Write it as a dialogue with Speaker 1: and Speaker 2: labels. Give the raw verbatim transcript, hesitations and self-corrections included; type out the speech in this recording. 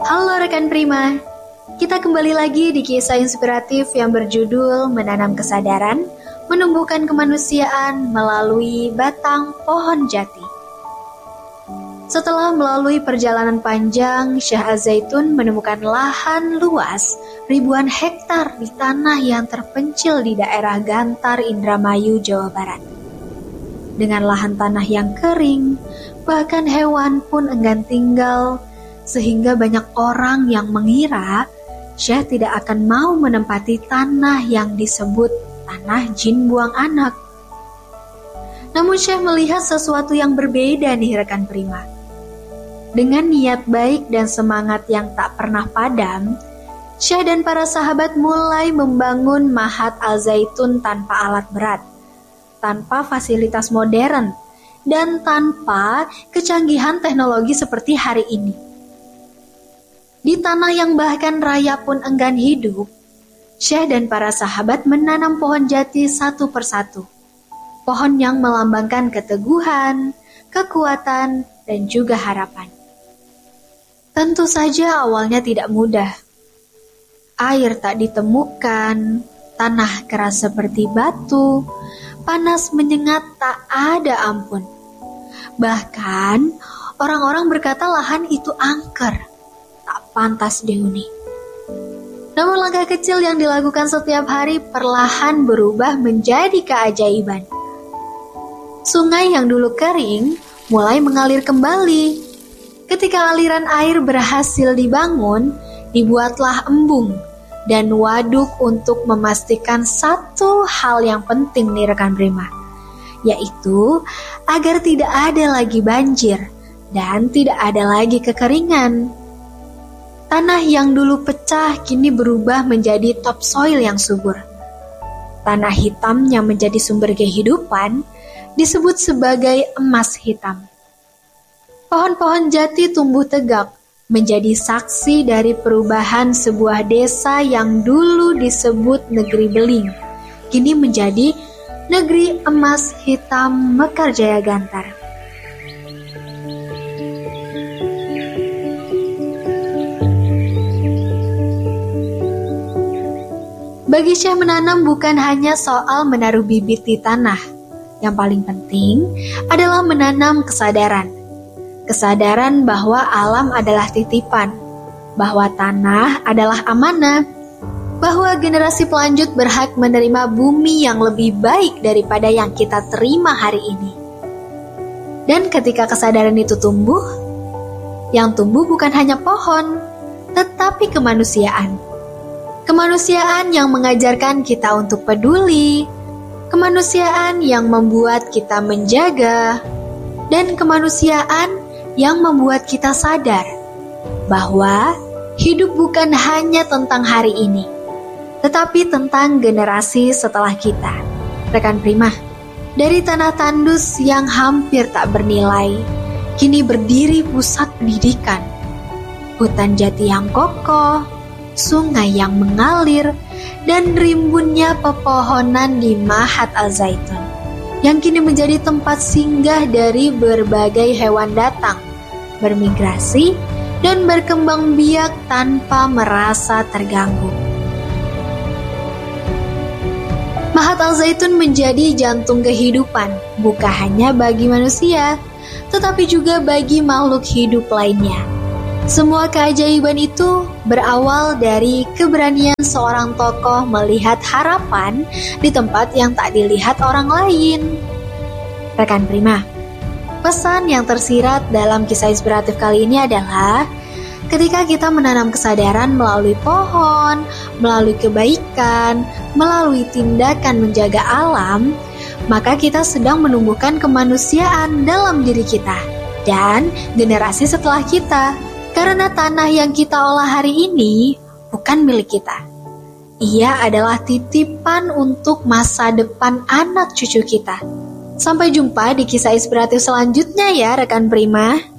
Speaker 1: Halo rekan Prima, kita kembali lagi di kisah inspiratif yang berjudul Menanam Kesadaran, Menumbuhkan Kemanusiaan Melalui Batang Pohon Jati. Setelah melalui perjalanan panjang, Syekh Az-Zaitun menemukan lahan luas ribuan hektar di tanah yang terpencil di daerah Gantar, Indramayu, Jawa Barat. Dengan lahan tanah yang kering, bahkan hewan pun enggan tinggal, sehingga banyak orang yang mengira Syekh tidak akan mau menempati tanah yang disebut tanah jin buang anak. Namun Syekh melihat sesuatu yang berbeda nih rekan Prima. Dengan niat baik dan semangat yang tak pernah padam, Syekh dan para sahabat mulai membangun Mahat Al-Zaitun tanpa alat berat, tanpa fasilitas modern, dan tanpa kecanggihan teknologi seperti hari ini. Di tanah yang bahkan raya pun enggan hidup, Syekh dan para sahabat menanam pohon jati satu persatu. Pohon yang melambangkan keteguhan, kekuatan, dan juga harapan. Tentu saja awalnya tidak mudah. Air tak ditemukan, tanah keras seperti batu, panas menyengat tak ada ampun. Bahkan orang-orang berkata lahan itu angker, tak pantas dihuni. Namun langkah kecil yang dilakukan setiap hari perlahan berubah menjadi keajaiban. Sungai yang dulu kering mulai mengalir kembali. Ketika aliran air berhasil dibangun, dibuatlah embung dan waduk untuk memastikan satu hal yang penting nih rekan Prima, yaitu agar tidak ada lagi banjir dan tidak ada lagi kekeringan. Tanah yang dulu pecah kini berubah menjadi topsoil yang subur. Tanah hitam yang menjadi sumber kehidupan disebut sebagai emas hitam. Pohon-pohon jati tumbuh tegak, menjadi saksi dari perubahan sebuah desa yang dulu disebut negeri beling, kini menjadi negeri emas hitam Mekarjaya Gantar. Bagi Syekh menanam bukan hanya soal menaruh bibit di tanah. Yang paling penting adalah menanam kesadaran. Kesadaran bahwa alam adalah titipan, bahwa tanah adalah amanah, bahwa generasi pelanjut berhak menerima bumi yang lebih baik daripada yang kita terima hari ini. Dan ketika kesadaran itu tumbuh, yang tumbuh bukan hanya pohon, tetapi kemanusiaan. Kemanusiaan yang mengajarkan kita untuk peduli, kemanusiaan yang membuat kita menjaga, dan kemanusiaan yang membuat kita sadar bahwa hidup bukan hanya tentang hari ini, tetapi tentang generasi setelah kita. Rekan Prima, dari tanah tandus yang hampir tak bernilai, kini berdiri pusat pendidikan. Hutan jati yang kokoh, sungai yang mengalir, dan rimbunnya pepohonan di Mahat Al-Zaitun, yang kini menjadi tempat singgah dari berbagai hewan datang, bermigrasi, dan berkembang biak tanpa merasa terganggu. Mahat Al-Zaitun menjadi jantung kehidupan, bukan hanya bagi manusia, tetapi juga bagi makhluk hidup lainnya. Semua keajaiban itu berawal dari keberanian seorang tokoh melihat harapan di tempat yang tak dilihat orang lain. Rekan Prima, pesan yang tersirat dalam kisah inspiratif kali ini adalah ketika kita menanam kesadaran melalui pohon, melalui kebaikan, melalui tindakan menjaga alam, maka kita sedang menumbuhkan kemanusiaan dalam diri kita dan generasi setelah kita. Karena tanah yang kita olah hari ini bukan milik kita. Ia adalah titipan untuk masa depan anak cucu kita. Sampai jumpa di kisah inspiratif selanjutnya ya rekan Prima.